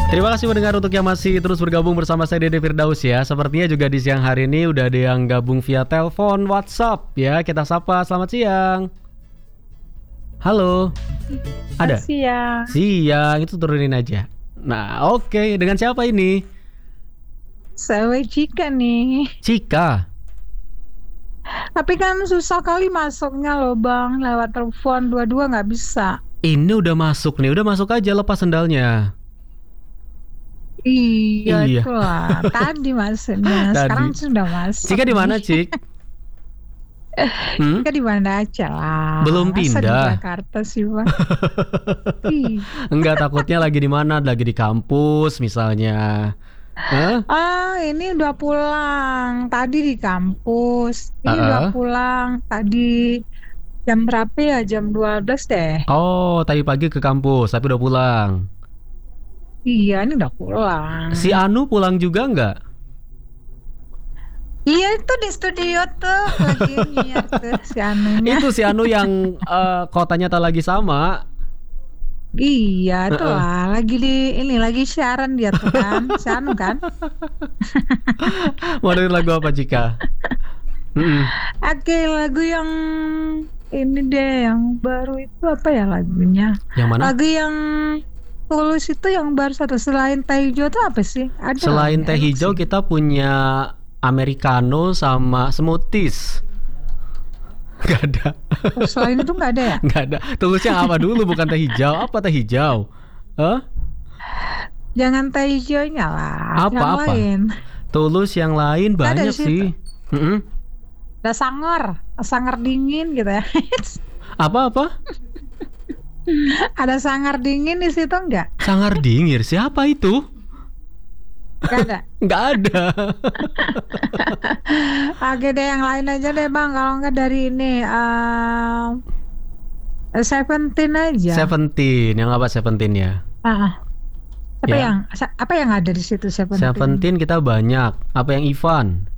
Terima kasih mendengar untuk yang masih terus bergabung bersama saya Dede Firdaus ya. Sepertinya juga di siang hari ini udah ada yang gabung via telepon, WhatsApp ya. Kita sapa, selamat siang. Halo. Ada? Siang. Siang, itu turunin aja. Nah, oke. Dengan siapa ini? Saya Cika nih. Cika. Tapi kan susah kali masuknya loh bang, lewat telepon dua-dua nggak bisa. Ini udah masuk nih, udah masuk aja, lepas sendalnya. Iya Iya. itulah. Tadi maksudnya. Tadi. Sekarang sudah masuk. Cika di mana, Cik? Cika di mana aja lah. Belum Masa pindah? di Jakarta sih bang. Ih. Enggak, takutnya lagi di mana? Lagi di kampus misalnya. Hah? Ini udah pulang. Tadi di kampus. Ini udah pulang. Tadi jam berapa ya? Jam 12 deh. Oh, tadi pagi ke kampus, tapi udah pulang. Iya, ini udah pulang. Si Anu pulang juga nggak? Iya itu di studio tuh lagi nyiar tuh si anunya. Itu si Anu yang kotanya tak lagi sama. Iya tuh lah lagi siaran dia tuh kan, si Anu kan. Mau dengerin lagu apa, Cika? Oke, lagu yang ini deh, yang baru itu apa ya lagunya? Yang mana? Lagu yang Tulus itu yang baru satu, selain teh hijau tuh apa sih? Ada Selain nggak? teh Enak hijau sih. kita punya americano sama smoothies. Gak ada. Oh, selain itu nggak ada ya? Gak ada. Tulus yang apa dulu, bukan teh hijau? Apa teh hijau? Hah? Jangan teh hijaunya lah. Apa, yang apa? lain. Tulus yang lain Ada banyak di situ. sih. Ada sangar dingin gitu ya. Apa? Ada sangar dingin di situ enggak? Sangar dingin, siapa itu? Enggak ada. Nggak ada. Oke deh, yang lain aja deh bang. Kalau enggak dari ini Seventeen aja. Seventeen, yang apa Seventeen ya? Apa Ya. yang ada di situ Seventeen? Seventeen kita banyak. Apa yang Ivan?